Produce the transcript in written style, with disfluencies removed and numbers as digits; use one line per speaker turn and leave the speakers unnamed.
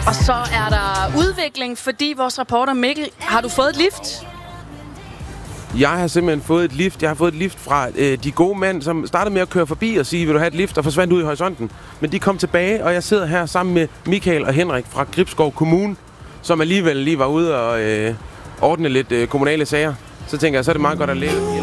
Og så er der udvikling, fordi vores reporter Mikkel, har du fået et lift?
Jeg har simpelthen fået et lift. Jeg har fået et lift fra de gode mænd, som startede med at køre forbi og sige, vil du have et lift, og forsvandt ud i horisonten. Men de kom tilbage, og jeg sidder her sammen med Michael og Henrik fra Gribskov Kommune, som alligevel lige var ude og ordne lidt kommunale sager. Så tænker jeg, så er det meget godt at leve.